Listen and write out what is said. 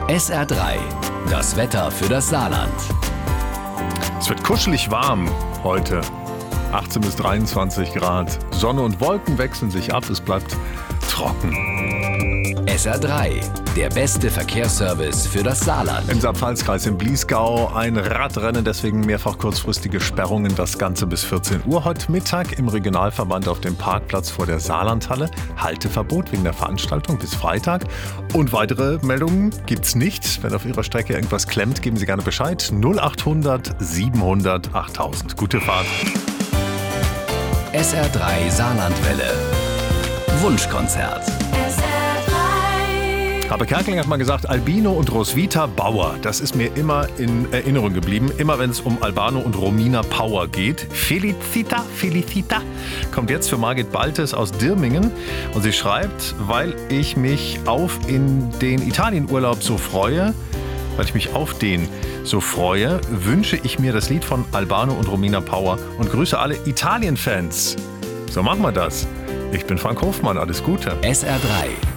SR3, das Wetter für das Saarland. Es wird kuschelig warm heute. 18 bis 23 Grad. Sonne und Wolken wechseln sich ab. Es bleibt trocken. SR3, der beste Verkehrsservice für das Saarland. Im Saar-Pfalz-Kreis im Bliesgau ein Radrennen, deswegen mehrfach kurzfristige Sperrungen. Das Ganze bis 14 Uhr. Heute Mittag im Regionalverband auf dem Parkplatz vor der Saarlandhalle. Halteverbot wegen der Veranstaltung bis Freitag. Und weitere Meldungen gibt's nicht. Wenn auf Ihrer Strecke irgendwas klemmt, geben Sie gerne Bescheid. 0800 700 8000. Gute Fahrt. SR3 Saarlandwelle. Wunschkonzert. Habe Kerkeling hat mal gesagt, Albino und Roswitha Bauer. Das ist mir immer in Erinnerung geblieben. Immer wenn es um Albano und Romina Power geht. Felicita kommt jetzt für Margit Baltes aus Dirmingen. Und sie schreibt, weil ich mich auf den Italienurlaub so freue, wünsche ich mir das Lied von Albano und Romina Power und grüße alle Italien-Fans. So machen wir das. Ich bin Frank Hofmann, alles Gute. SR3